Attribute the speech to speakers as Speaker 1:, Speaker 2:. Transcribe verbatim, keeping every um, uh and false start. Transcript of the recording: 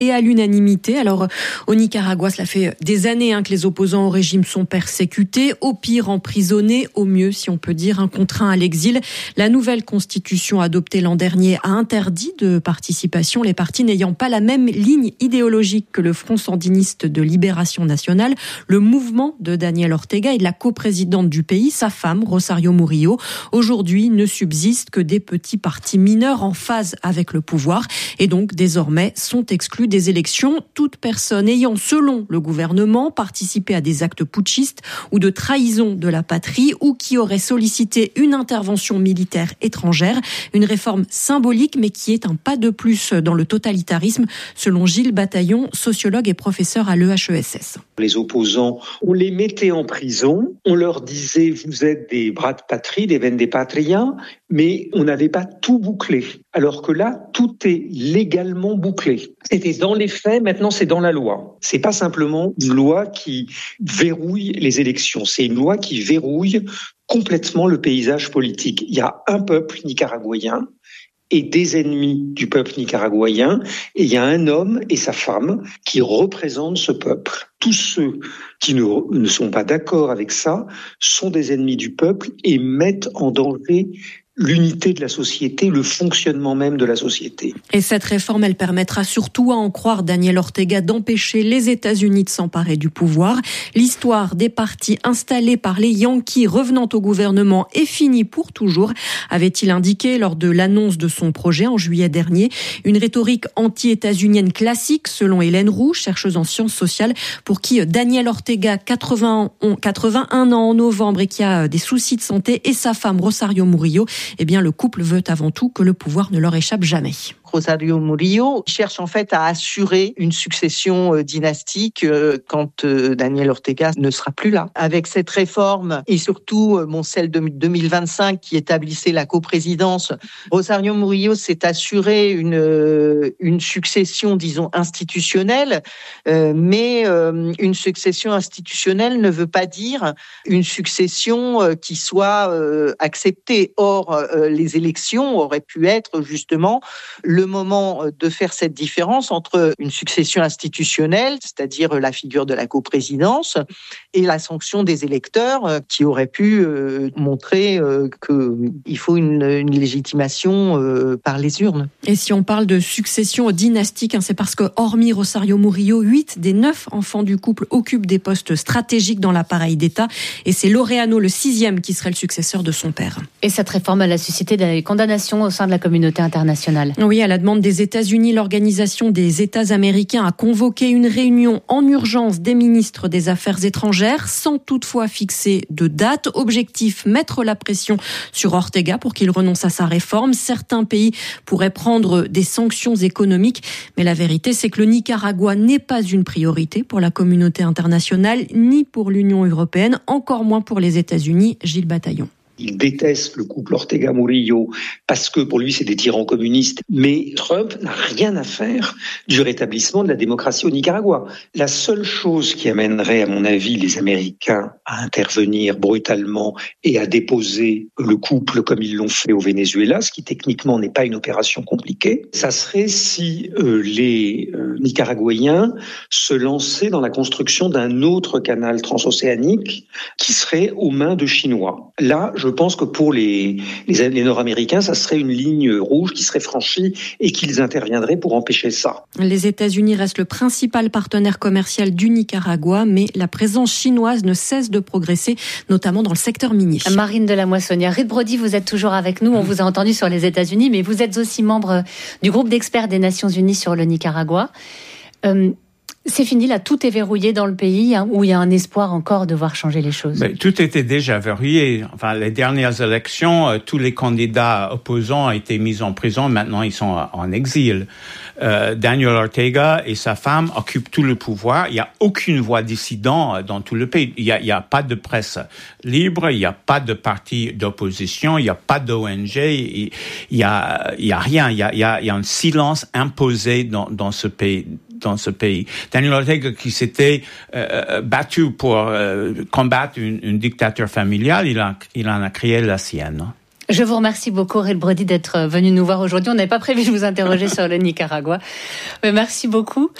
Speaker 1: et à l'unanimité. Alors, au Nicaragua, cela fait des années hein, que les opposants au régime sont persécutés, au pire emprisonnés, au mieux, si on peut dire, hein, contraints à l'exil. La nouvelle constitution adoptée l'an dernier a interdit de participation les partis n'ayant pas la même ligne idéologique que le Front sandiniste de libération nationale, le mouvement de Daniel Ortega et de la coprésidente du pays, sa femme, Rosario Murillo. Aujourd'hui, ne subsistent que des petits partis mineurs en phase avec le pouvoir et donc désormais sont exclus des élections. Toute personne ayant, selon le gouvernement, participé à des actes putschistes ou de trahison de la patrie ou qui aurait sollicité une intervention militaire étrangère. Une réforme symbolique mais qui est un pas de plus dans le totalitarisme, selon Gilles Bataillon, sociologue et professeur à l'E H E S S.
Speaker 2: Les opposants, on les mettait en prison, on leur disait vous êtes des bras de patrie, des vendepatria, mais on n'avait pas tout bouclé. Alors que là, tout est légalement bouclé. C'était dans les faits, maintenant c'est dans la loi. C'est pas simplement une loi qui verrouille les élections, c'est une loi qui verrouille complètement le paysage politique. Il y a un peuple nicaraguayen et des ennemis du peuple nicaraguayen, et il y a un homme et sa femme qui représentent ce peuple. Tous ceux qui ne, ne sont pas d'accord avec ça sont des ennemis du peuple et mettent en danger l'unité de la société, le fonctionnement même de la société.
Speaker 1: Et cette réforme, elle permettra surtout, à en croire Daniel Ortega, d'empêcher les États-Unis de s'emparer du pouvoir. L'histoire des partis installés par les Yankees revenant au gouvernement est finie pour toujours, avait-il indiqué lors de l'annonce de son projet en juillet dernier. Une rhétorique anti-états-unienne classique, selon Hélène Roux, chercheuse en sciences sociales, pour qui Daniel Ortega, quatre-vingt-un ans en novembre et qui a des soucis de santé, et sa femme Rosario Murillo, eh bien, le couple veut avant tout que le pouvoir ne leur échappe jamais.
Speaker 3: Rosario Murillo cherche en fait à assurer une succession dynastique quand Daniel Ortega ne sera plus là. Avec cette réforme et surtout mon celle de deux mille vingt-cinq qui établissait la coprésidence, Rosario Murillo s'est assuré une une succession, disons, institutionnelle, mais une succession institutionnelle ne veut pas dire une succession qui soit acceptée. Or, les élections auraient pu être justement le moment de faire cette différence entre une succession institutionnelle, c'est-à-dire la figure de la coprésidence, et la sanction des électeurs qui auraient pu montrer qu'il faut une, une légitimation par les urnes.
Speaker 1: Et si on parle de succession dynastique, c'est parce que, hormis Rosario Murillo, huit des neuf enfants du couple occupent des postes stratégiques dans l'appareil d'État, et c'est Laureano, le sixième, qui serait le successeur de son père.
Speaker 4: Et cette réforme, elle a suscité des condamnations au sein de la communauté internationale.
Speaker 1: Oui, à la demande des États-Unis, l'Organisation des États américains a convoqué une réunion en urgence des ministres des Affaires étrangères, sans toutefois fixer de date. Objectif, mettre la pression sur Ortega pour qu'il renonce à sa réforme. Certains pays pourraient prendre des sanctions économiques, mais la vérité, c'est que le Nicaragua n'est pas une priorité pour la communauté internationale, ni pour l'Union européenne, encore moins pour les États-Unis. Gilles Bataillon.
Speaker 2: Il déteste le couple Ortega-Murillo parce que pour lui, c'est des tyrans communistes. Mais Trump n'a rien à faire du rétablissement de la démocratie au Nicaragua. La seule chose qui amènerait, à mon avis, les Américains à intervenir brutalement et à déposer le couple comme ils l'ont fait au Venezuela, ce qui techniquement n'est pas une opération compliquée, ça serait si euh, les euh, Nicaraguayens se lançaient dans la construction d'un autre canal transocéanique qui serait aux mains de Chinois. Là, je Je pense que pour les, les, les Nord-Américains, ça serait une ligne rouge qui serait franchie et qu'ils interviendraient pour empêcher ça.
Speaker 1: Les États-Unis restent le principal partenaire commercial du Nicaragua, mais la présence chinoise ne cesse de progresser, notamment dans le secteur minier.
Speaker 4: Marine de la Moissonnière, Ruth Brody, vous êtes toujours avec nous. On vous a entendu sur les États-Unis, mais vous êtes aussi membre du groupe d'experts des Nations Unies sur le Nicaragua. Euh, C'est fini, là, tout est verrouillé dans le pays, hein, où il y a un espoir encore de voir changer les choses.
Speaker 5: Mais tout était déjà verrouillé. Enfin, les dernières élections, euh, tous les candidats opposants ont été mis en prison. Maintenant, ils sont en exil. Euh, Daniel Ortega et sa femme occupent tout le pouvoir. Il n'y a aucune voix dissident dans tout le pays. Il n'y a, il y a pas de presse libre, il n'y a pas de parti d'opposition, il n'y a pas d'O N G, il n'y a, il y a rien. Il y a, il y a, il y a un silence imposé dans, dans ce pays. dans ce pays. Daniel Ortega, qui s'était euh, battu pour euh, combattre une, une dictature familiale, il, a, il en a créé la sienne.
Speaker 4: Je vous remercie beaucoup, Aurélie Brody, d'être venu nous voir aujourd'hui. On n'avait pas prévu de vous interroger sur le Nicaragua. Mais merci beaucoup.